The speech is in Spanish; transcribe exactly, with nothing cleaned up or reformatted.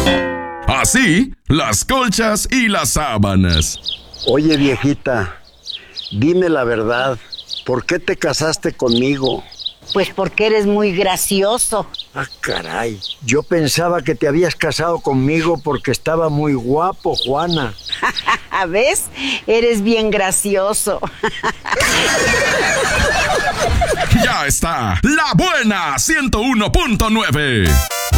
Así, las colchas y las sábanas. Oye, viejita, dime la verdad. ¿Por qué te casaste conmigo? Pues porque eres muy gracioso. Ah, caray. Yo pensaba que te habías casado conmigo porque estaba muy guapo, Juana. ¿Ves? Eres bien gracioso. Ya está, La Buena ciento uno punto nueve.